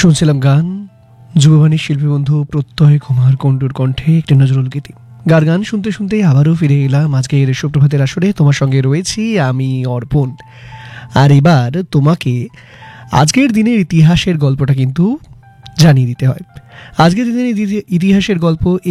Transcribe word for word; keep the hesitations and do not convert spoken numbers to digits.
শুনছিলাম গান যুববাণীর শিল্পী বন্ধু প্রত্যয় কুমার কুণ্ডুর কণ্ঠে একটি নজরুল গীতি। গার গান শুনতে শুনতে আবারও ফিরে এলাম আজকের সুপ্রভাতের আসরে। তোমার সঙ্গে রয়েছি আমি অর্পণ। আর এবার তোমাকে আজকের দিনের ইতিহাসের গল্পটা কিন্তু জানিয়ে দিতে হয়। আজকের দিনের ইতিহাসের গল্প